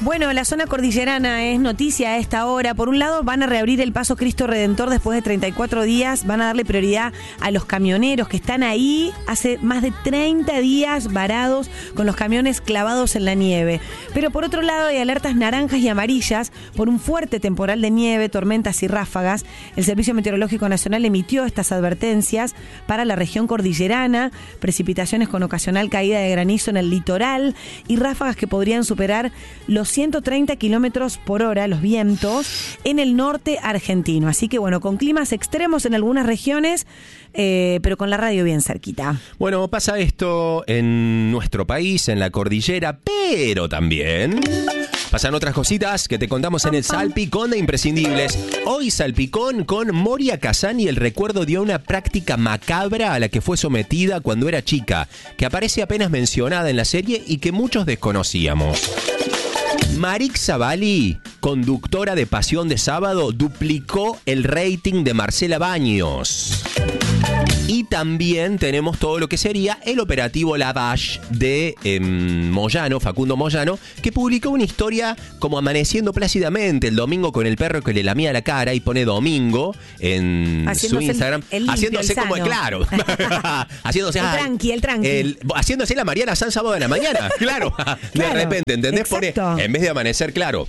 Bueno, la zona cordillerana es noticia a esta hora. Por un lado, van a reabrir el Paso Cristo Redentor después de 34 días. Van a darle prioridad a los camioneros que están ahí hace más de 30 días varados con los camiones clavados en la nieve. Pero por otro lado, hay alertas naranjas y amarillas por un fuerte temporal de nieve, tormentas y ráfagas. El Servicio Meteorológico Nacional emitió estas advertencias para la región cordillerana, precipitaciones con ocasional caída de granizo en el litoral y ráfagas que podrían superar los 130 kilómetros por hora, los vientos, en el norte argentino. Así que bueno, con climas extremos en algunas regiones, pero con la radio bien cerquita. Bueno, pasa esto en nuestro país, en la cordillera, pero también pasan otras cositas que te contamos en el Salpicón de Imprescindibles. Hoy Salpicón con Moria Kazan y el recuerdo de una práctica macabra a la que fue sometida cuando era chica, que aparece apenas mencionada en la serie y que muchos desconocíamos. Marixa Bali, conductora de Pasión de Sábado, duplicó el rating de Marcela Baños. Y también tenemos todo lo que sería el operativo Lavash de Moyano, Facundo Moyano, que publicó una historia como amaneciendo plácidamente el domingo con el perro que le lamía la cara y pone domingo en su Instagram. Haciéndose como, claro. Haciéndose el tranqui. Haciéndose la Mariana San sábado de la mañana, claro. De repente, ¿entendés? Exacto. Pone, en vez de amanecer, claro,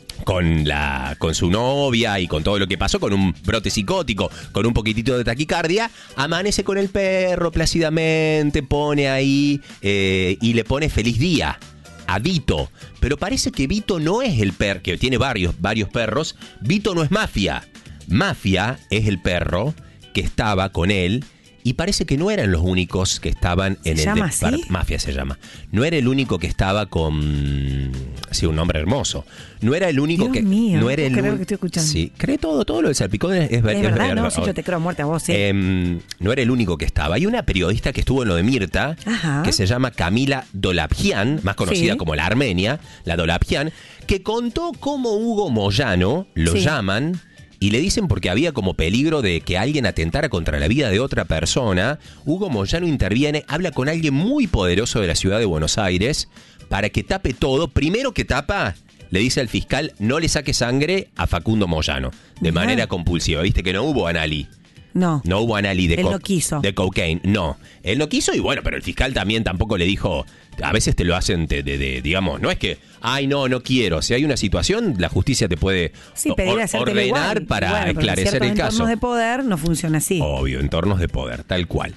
con su novia y con todo lo que pasó, con un brote psicótico, con un poquitito de taquicardia, amanece con el perro plácidamente, pone ahí y le pone feliz día a Vito. Pero parece que Vito no es el perro, que tiene varios perros. Vito no es Mafia. Mafia es el perro que estaba con él. Y parece que no eran los únicos que estaban en el departamento. Mafia se llama. No era el único que estaba con... Sí, un hombre hermoso. No era el único Dios mío, no era el creo que estoy escuchando. Sí, cree todo lo del Salpicón es verdad. No, sí, yo te creo muerte a vos, sí. No era el único que estaba. Hay una periodista que estuvo en lo de Mirta, que se llama Camila Dolapjian, más conocida como la Armenia, la Dolapjian, que contó cómo Hugo Moyano lo llaman y le dicen porque había como peligro de que alguien atentara contra la vida de otra persona. Hugo Moyano interviene, habla con alguien muy poderoso de la ciudad de Buenos Aires para que tape todo. Primero que tapa, le dice al fiscal, no le saque sangre a Facundo Moyano de manera compulsiva. ¿Viste que no hubo anali? No hubo anali él no quiso. De cocaine. No, él no quiso y bueno, pero el fiscal también tampoco le dijo. A veces te lo hacen, digamos, no es que, no quiero. Si hay una situación, la justicia te puede ordenar igual, para esclarecer el caso. En entornos de poder no funciona así. Obvio, entornos de poder, tal cual.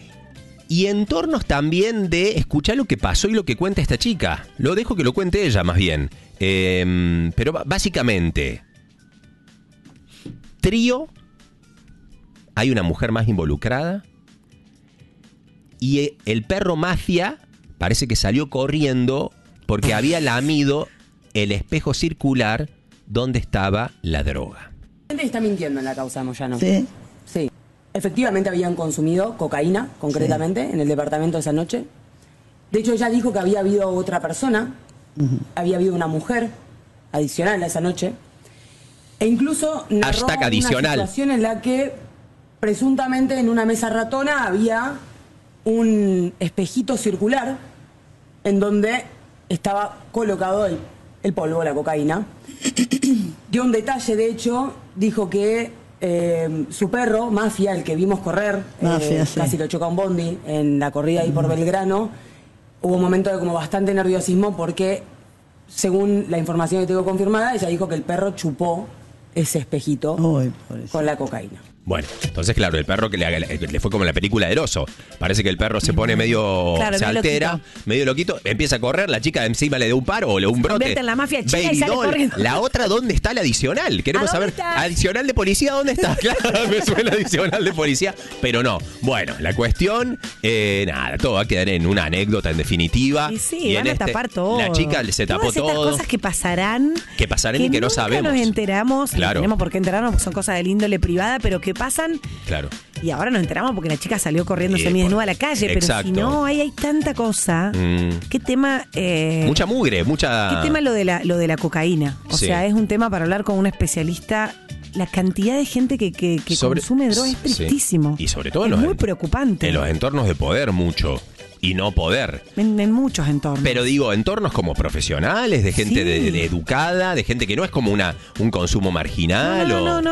Y entornos también de escuchar lo que pasó y lo que cuenta esta chica. Lo dejo que lo cuente ella, más bien. Pero básicamente, trío, hay una mujer más involucrada y el perro Mafia parece que salió corriendo porque había lamido el espejo circular donde estaba la droga. La gente está mintiendo en la causa de Moyano. ¿Sí? Sí. Efectivamente habían consumido cocaína, concretamente, en el departamento esa noche. De hecho, ella dijo que había habido otra persona, había habido una mujer adicional a esa noche. E incluso narró una situación en la que presuntamente en una mesa ratona había un espejito circular en donde estaba colocado el polvo, la cocaína. Dio un detalle, de hecho, dijo que su perro, Mafia, el que vimos correr, casi lo choca un bondi en la corrida ahí por Belgrano, hubo un momento de como bastante nerviosismo porque, según la información que tengo confirmada, ella dijo que el perro chupó ese espejito con la cocaína. Bueno, entonces claro, el perro que le fue como en la película del oso. Parece que el perro se pone medio, se altera, medio loquito, empieza a correr, la chica encima le da un paro o le da un brote. Convierte en la Mafia chica y sale corriendo. La otra, ¿dónde está la adicional? Queremos saber, está? adicional de policía, ¿dónde está? Claro, me suena adicional de policía, pero no. Bueno, la cuestión, nada, todo va a quedar en una anécdota en definitiva. Y sí, van a tapar todo. La chica se tapó todo. Todas estas cosas que pasarán y que no sabemos. Nunca nos enteramos, claro. No tenemos por qué enterarnos porque son cosas de índole privada, pero que pasan. Claro. Y ahora nos enteramos porque la chica salió corriendo semidesnuda a la calle, pero si no, ahí hay tanta cosa. ¿Qué tema? Mucha mugre, mucha... ¿Qué tema lo de la cocaína? O sea, es un tema para hablar con un especialista. La cantidad de gente que consume droga es tristísimo. Sí. Y sobre todo es muy preocupante. En los entornos de poder mucho. y no poder. En muchos entornos. Pero digo, entornos como profesionales, de gente Sí. de educada, de gente que no es como un consumo marginal.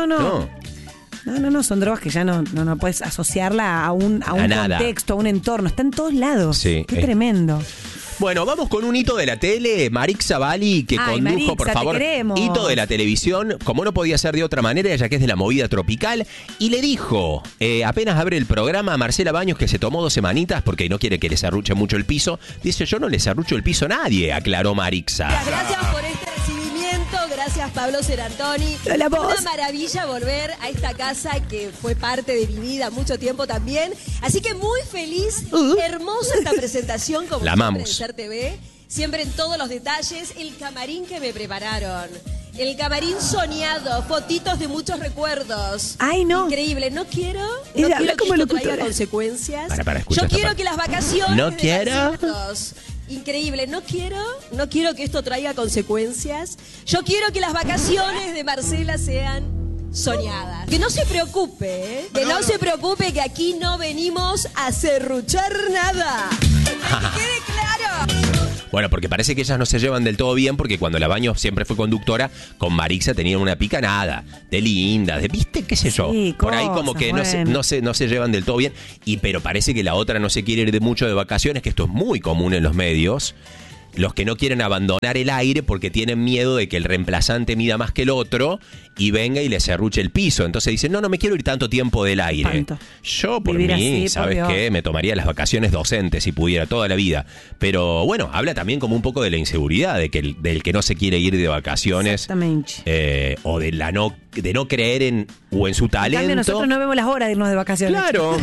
No, son drogas que ya no puedes asociarla a un nada. contexto, a un entorno. Está en todos lados. Sí, Qué tremendo. Bueno, vamos con un hito de la tele, Marixa Bali, que Ay, condujo, Marixa, por te favor, queremos. hito de la televisión, como no podía ser de otra manera, ella que es de la movida tropical, y le dijo, apenas abre el programa, a Marcela Baños, que se tomó 2 semanitas porque no quiere que les arruche mucho el piso, dice, yo no les arrucho el piso a nadie, aclaró Marixa. Gracias por este recibimiento, gracias Pablo Serantoni. Hola, vos. Una maravilla volver a esta casa que fue parte de mi vida mucho tiempo también. Así que muy feliz, hermosa esta presentación como La siempre amamos. en Ser TV. Siempre en todos los detalles, el camarín que me prepararon. El camarín soñado, fotitos de muchos recuerdos. Ay, no. Increíble, no quiero Ella habla que como esto locutora. traiga consecuencias. Para, escucha Yo esta quiero parte. que las vacaciones No de quiero. Marcelitos. Increíble, no quiero que esto traiga consecuencias. Yo quiero que las vacaciones de Marcela sean soñadas. Que no se preocupe, ¿eh? Que no se preocupe que aquí no venimos a serruchar nada. Que quede claro. Bueno, porque parece que ellas no se llevan del todo bien, porque cuando la Baños siempre fue conductora, con Marixa tenían una picanada, de linda, de viste, qué sé yo. Sí, Por ahí como cosas, que bueno. no se llevan del todo bien, pero parece que la otra no se quiere ir de mucho de vacaciones, que esto es muy común en los medios. Los que no quieren abandonar el aire porque tienen miedo de que el reemplazante mida más que el otro y venga y les serruche el piso. Entonces dicen, no me quiero ir tanto tiempo del aire. Espanto. Yo, por Vivir mí, así, ¿sabes por Dios. qué? Me tomaría las vacaciones docentes si pudiera toda la vida. Pero bueno, habla también como un poco de la inseguridad del que no se quiere ir de vacaciones. Exactamente. O de no creer en su En talento. cambio, nosotros no vemos las horas de irnos de vacaciones. Claro.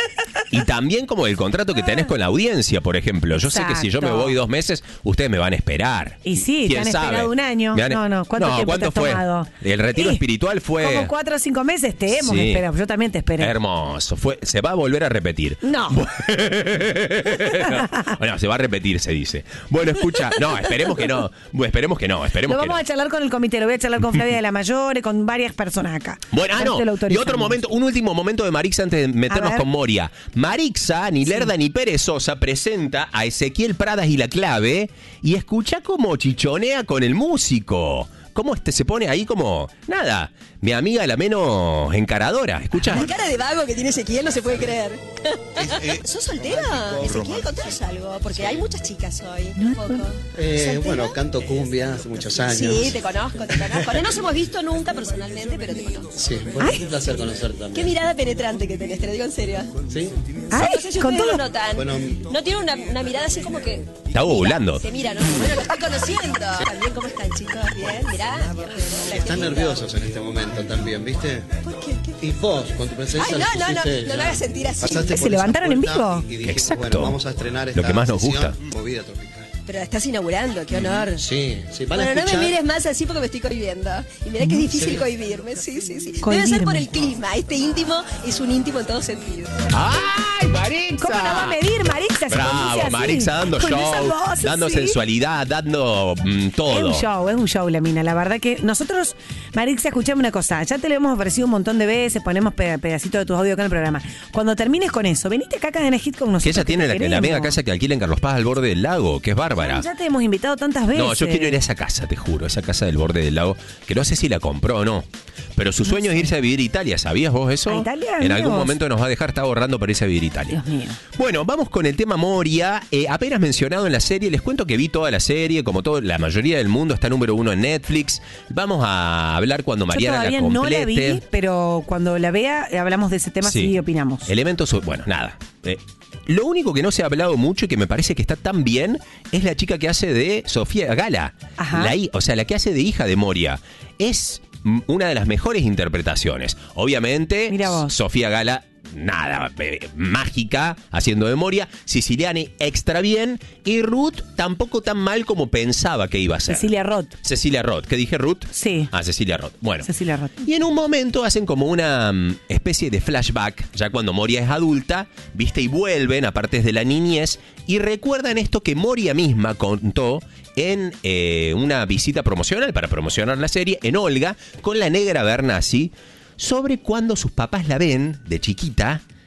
Y también como el contrato que tenés con la audiencia, por ejemplo. Yo sé que si yo me Exacto. voy 2 meses, ustedes me van a esperar. Y sí, te ¿Quién han sabe? esperado un año. Me han- No, ¿cuánto tiempo te has fue? tomado? El retiro Sí, espiritual fue Como 4 o 5 meses te hemos Sí. esperado. Yo también te esperé. hermoso. Se va a volver a repetir. No. Bueno, se va a repetir, se dice. Bueno, escucha, no, esperemos que no. Esperemos que no. Lo vamos a charlar con el comité, lo voy a charlar con Flavia de la Mayore, con varias personas acá. Bueno, A ver si lo y autorizamos. otro momento, un último momento de Marixa antes de meternos A ver. con Moria. Marixa, ni lerda ni perezosa, presenta a Ezequiel Pradas y La Clave y escucha cómo chichonea con el músico. Cómo se pone ahí como, nada, mi amiga la menos encaradora. Escucha. La cara de vago que tiene Ezequiel no se puede creer. ¿Sos soltera? Ezequiel, contanos algo, porque hay muchas chicas hoy. Un poco. ¿Soltera? Bueno, canto cumbia hace muchos años. Sí, te conozco. No nos hemos visto nunca personalmente, pero te conozco. Sí, bueno, es un placer conocer también. Qué mirada penetrante que tenés, te lo digo en serio. ¿Sí? Ay, No sé si con ustedes todo. lo notan. Bueno, no tiene una mirada así como que... Está ovulando. Se mira, ¿no? Bueno, lo estoy conociendo. También, ¿cómo están, chicos? Bien, mirá. están nerviosos en este momento también, ¿viste? ¿Por qué? Y vos, con tu presencia... Ay, no pusiste me ya. hagas sentir así. Pasaste ¿Se por esa levantaron en puerta vivo? Y dijimos, Exacto. bueno, vamos a estrenar esta Lo que más nos sesión, gusta. Movida tropical. Pero la estás inaugurando, qué honor. Sí, van a Bueno, no me escuchar... mires más así porque me estoy cohibiendo. Y mirá que es difícil cohibirme. Sí. Debe Cohibirme. ser por el clima. Este íntimo es un íntimo en todo sentido. ¡Ay, Marixa! ¿Cómo la va a medir, Marixa? Se conduce Bravo, así, Marixa dando con esa show, voz dando así. sensualidad, dando todo. Es un show la mina. La verdad que nosotros, Marixa, escuchame una cosa. Ya te lo hemos ofrecido un montón de veces, ponemos pedacitos de tus audios acá en el programa. Cuando termines con eso, venite acá a Cadena Hit con nosotros. Que ella tiene te la queremos. mega casa que alquila en Carlos Paz al borde del lago, que es bárbara. Ya te hemos invitado tantas veces. No, yo quiero ir a esa casa, te juro, esa casa del borde del lago, que no sé si la compró o no. Pero su sueño es irse a vivir a Italia, ¿sabías vos eso? ¿A Italia? En Mira algún vos. momento nos va a dejar, está ahorrando para irse a vivir a Italia. Dios mío. Bueno, vamos con el tema Moria. Apenas mencionado en la serie, les cuento que vi toda la serie, como todo, la mayoría del mundo está número 1 en Netflix. Vamos a hablar cuando Mariana Yo todavía la no complete. la vi, pero cuando la vea hablamos de ese tema si opinamos. Elementos, bueno, nada. Lo único que no se ha hablado mucho y que me parece que está tan bien es la chica que hace de Sofía Gala. Ajá. O sea, la que hace de hija de Moria. Es una de las mejores interpretaciones. Obviamente, Mira vos. Sofía Gala, nada, mágica, haciendo de Moria. Siciliani, extra bien. Y Ruth, tampoco tan mal como pensaba que iba a ser. Cecilia Roth. Cecilia Roth. ¿Qué dije, Ruth? Sí. Ah, Cecilia Roth. Bueno. Cecilia Roth. Y en un momento hacen como una especie de flashback, ya cuando Moria es adulta, viste, y vuelven a partes de la niñez, y recuerdan esto que Moria misma contó en una visita promocional para promocionar la serie, en Olga, con la negra Bernasi, sobre cuando sus papás la ven de chiquita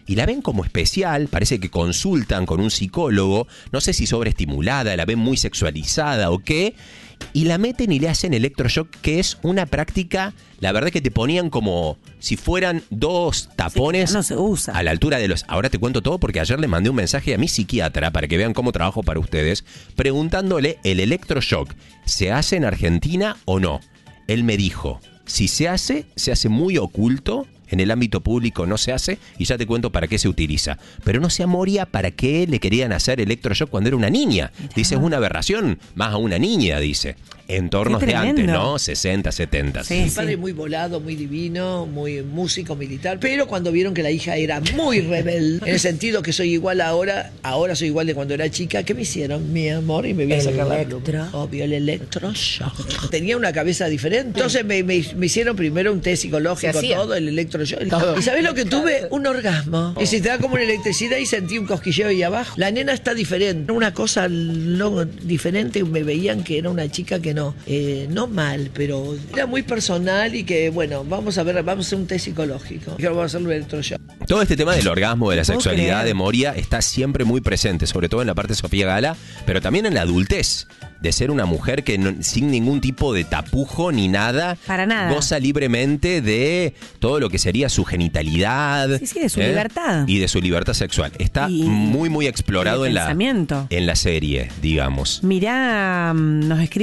y la ven como especial, parece que consultan con un psicólogo, no sé si sobreestimulada, la ven muy sexualizada o qué, y la meten y le hacen electroshock, que es una práctica, la verdad que te ponían como si fueran 2 tapones no se usa. a la altura de los... Ahora te cuento todo porque ayer le mandé un mensaje a mi psiquiatra para que vean cómo trabajo para ustedes, preguntándole, ¿el electroshock se hace en Argentina o no? Él me dijo, si se hace muy oculto, en el ámbito público no se hace, y ya te cuento para qué se utiliza. Pero no sé a Moria para qué le querían hacer electroshock cuando era una niña. Dice, es una aberración, más a una niña, dice. Entornos de antes, ¿no? 60, 70. Sí, Mi padre muy volado, muy divino, muy músico militar, pero cuando vieron que la hija era muy rebelde, en el sentido que soy igual ahora soy igual de cuando era chica, ¿qué me hicieron, mi amor? Y me voy a sacar la pluma. Obvio, el electroshock. Tenía una cabeza diferente. Entonces me hicieron primero un test psicológico, todo, el electroshock. ¿Y sabés lo que tuve? Un orgasmo. Y se te da como una electricidad y sentí un cosquilleo ahí abajo. La nena está diferente. Una cosa no diferente, me veían que era una chica que no mal, pero era muy personal y que, bueno, vamos a hacer un test psicológico. Y ahora vamos a hacer un electroshock. Todo este tema del orgasmo, de la ¿Puedo sexualidad creer? de Moria está siempre muy presente, sobre todo en la parte de Sofía Gala, pero también en la adultez, de ser una mujer que sin ningún tipo de tapujo ni nada, Para nada. goza libremente de todo lo que sería su genitalidad. Sí, de su libertad. Y de su libertad sexual. Está Y muy, muy explorado de en la pensamiento. serie, digamos. Mirá, nos escribe